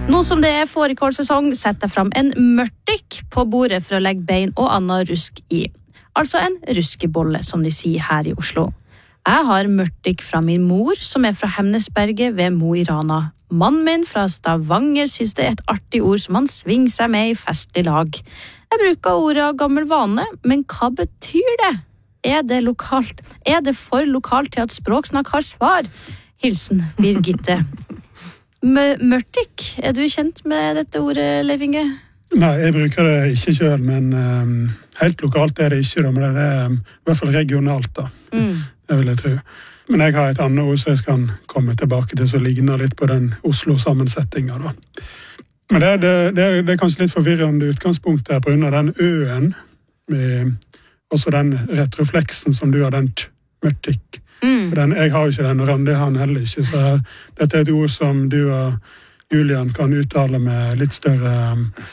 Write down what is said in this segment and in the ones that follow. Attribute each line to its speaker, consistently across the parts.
Speaker 1: Nå som det fårikålsesong, setter jeg fram en mørtik på bordet for å legge bein og annen rusk i. Altså en ruskebolle, som de sier her i Oslo. Jeg har mørtik fra min mor, som fra Hemnesberget ved Mo i Rana. Mannen min fra Stavanger synes det et artig ord som han svinger seg med i festlig lag. Jeg bruker ordet av gammel vane, men hva betyr det? Det lokalt? Det for lokalt til at språksnakk har svar? Hilsen Birgitte. Mørtik, du kjent med dette ordet, Leif Inge?
Speaker 2: Nei, jeg bruker det ikke selv, men helt lokalt det ikke, da, men det i hvert fall regionalt da. Det vil jeg tro. Men jeg har et annet ord som jeg skal komme tilbake til, som ligner litt på den Oslo-sammensetningen da. Men det kanskje litt forvirrende utgangspunkt her på grunn av den øen, med også den retrofleksen som du har, den mørtik. Jeg har jo ikke den, og Randi har den heller ikke, så dette et ord som du og Julian kan uttale med litt større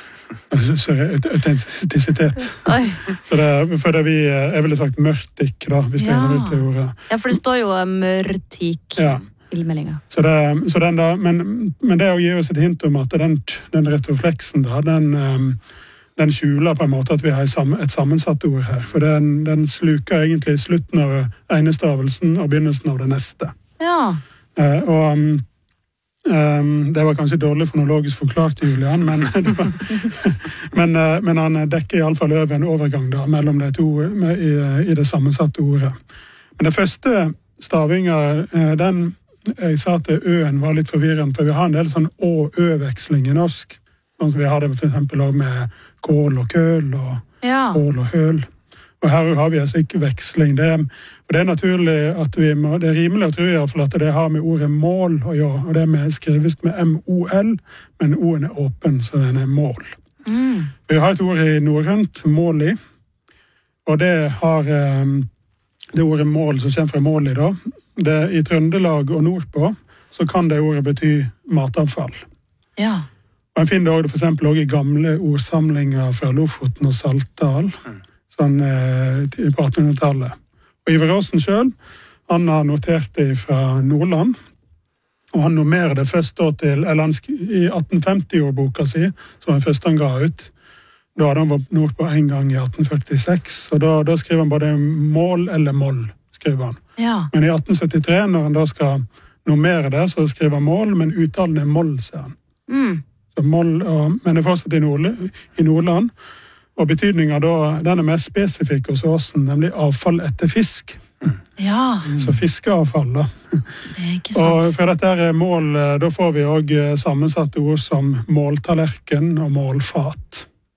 Speaker 2: autentisitet. Så for det jeg ville sagt mørtik da, hvis det ut til ordet.
Speaker 1: Ja, for det står jo mørtik i meldingen.
Speaker 2: Så den da, men det å gi oss et hint om at den retrofleksen da, den skjuler på en måte at vi har et sammensatt ord her, for den sluker egentlig slutten av enestavelsen og begynnelsen av det neste.
Speaker 1: Ja.
Speaker 2: Det var kanskje dårlig fonologisk forklart, Julian, men han dekker i alle fall over en overgang da, mellom de to i det sammensatte ordet. Men det første stavinga, jeg sa at øen var litt forvirrende, for vi har en del sånn å-ø-veksling i norsk, sånn som vi har det for eksempel også med kål og køl og kål og høl. Og her har vi altså ikke veksling. Og det naturlig at det rimelig å tro i hvert fall at det har med ordet mål å gjøre, og det skrives med M-O-L, men O-en åpen, så den mål. Vi har et ord i norrønt, måli, og det har det ordet mål som kommer fra måli da. I Trøndelag og nordpå så kan det ordet bety matavfall.
Speaker 1: Ja.
Speaker 2: Man finner det for eksempel også i gamle ordsamlinger fra Lofoten og Saltdal, sånn på 1800-tallet. Og Ivar Aasen selv, han har notert det fra Nordland, og han nummerer det først da i 1850-årboka si, som den første han ga ut. Da hadde han vært nordpå en gang i 1846, og da skriver han både mål eller moll, skriver han.
Speaker 1: Ja.
Speaker 2: Men i 1873, når han da skal nummere det, så skriver han mål, men uttalen moll, sier han. Så moll, men det er fortsatt i Nordland, og betydningen da, den mest spesifikk hos Åsen, nemlig avfall etter fisk.
Speaker 1: Ja.
Speaker 2: Så fiskeavfall da.
Speaker 1: Ikke sant.
Speaker 2: Og fra dette her mål, da får vi også sammensatte ord som måltallerken og målfat.